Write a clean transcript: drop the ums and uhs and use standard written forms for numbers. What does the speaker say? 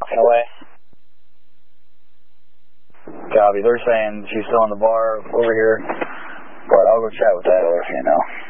walking away. Copy. They're saying she's still in the bar over here, but I'll go chat with that other female.